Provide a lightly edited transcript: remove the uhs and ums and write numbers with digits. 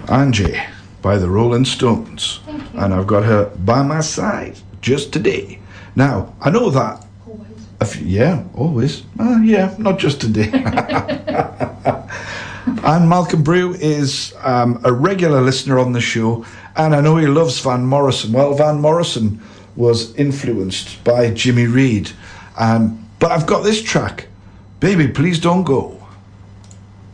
Angie by the Rolling Stones. Thank you. And I've got her by my side just today. Now, I know that. Always. Yeah, always. Yeah, not just today. And Malcolm Brew is a regular listener on the show, and I know he loves Van Morrison. Well, Van Morrison was influenced by Jimmy Reed. But I've got this track, Baby Please Don't Go.